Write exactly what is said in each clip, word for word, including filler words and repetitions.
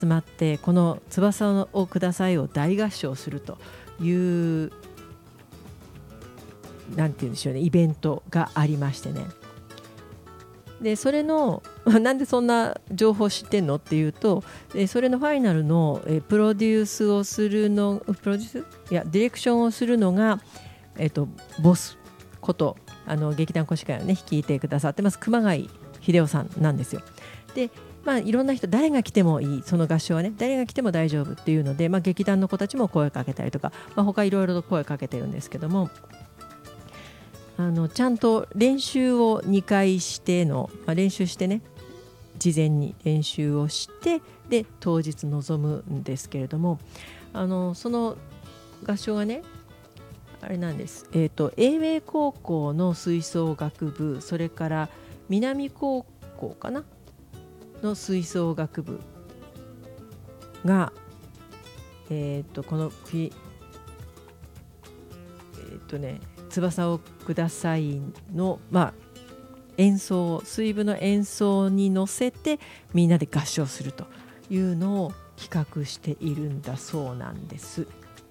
集まってこの翼をくださいを大合唱するというなんていうんでしょうね、イベントがありましてね。でそれのなんでそんな情報知ってんのっていうと、それのファイナルのプロデュースをするのプロデュースいやディレクションをするのが、えっと、ボスことあの劇団越谷をね率いてくださってます熊谷秀夫さんなんですよ。でまあ、いろんな人誰が来てもいい、その合唱はね誰が来ても大丈夫っていうので、まあ、劇団の子たちも声かけたりとか、まあ、他いろいろと声かけてるんですけども、あのちゃんと練習をにかいしての、まあ、練習してね事前に練習をしてで当日臨むんですけれども、あのその合唱がねあれなんです、えーと、英明高校の吹奏楽部、それから南高校かなの吹奏楽部が、えーとこのフィえっ、ー、とね翼をくださいの、まあ、演奏水部の演奏に乗せてみんなで合唱するというのを企画しているんだそうなんです。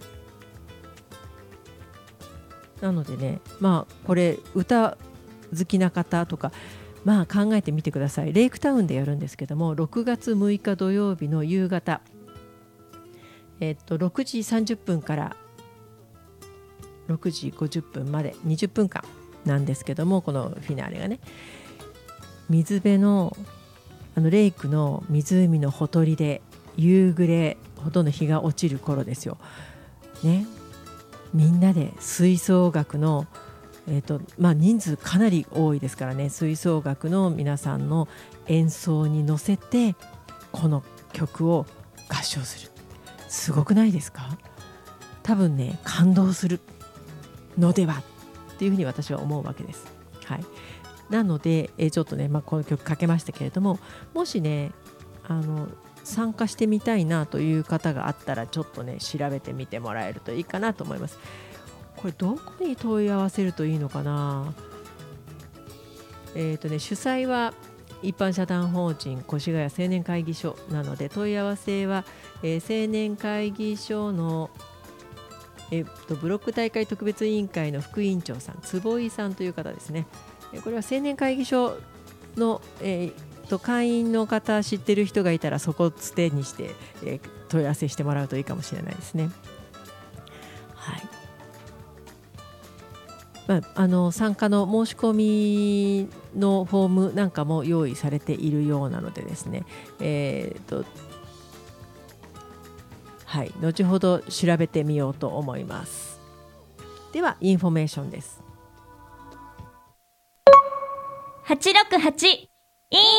なのでね、まあこれ歌好きな方とかまあ考えてみてください。レイクタウンでやるんですけども、ろくがつむいか土曜日の夕方、えっとろくじさんじゅっぷんからろくじごじゅっぷんまでにじゅっぷんかんなんですけども、このフィナーレがね水辺のあのレイクの湖のほとりで夕暮れほとんど日が落ちる頃ですよね。みんなで吹奏楽の、えーとまあ、人数かなり多いですからね、吹奏楽の皆さんの演奏に乗せてこの曲を合唱する。すごくないですか？多分ね感動するのではっていうふうに私は思うわけです。はい、なので、えー、ちょっとね、まあ、この曲かけましたけれども、もしねあの参加してみたいなという方があったらちょっとね調べてみてもらえるといいかなと思います。これどこに問い合わせるといいのかな。えーとね主催は一般社団法人越谷青年会議所なので、問い合わせは、えー、青年会議所の、えー、とブロック大会特別委員会の副委員長さん坪井さんという方ですね。これは青年会議所の、えーと会員の方知ってる人がいたらそこをつてにして、えー、問い合わせしてもらうといいかもしれないですね。はい、まあ、あの参加の申し込みのフォームなんかも用意されているようなのでですね、えーとはい、後ほど調べてみようと思います。ではインフォメーションです。 はちろくはちイン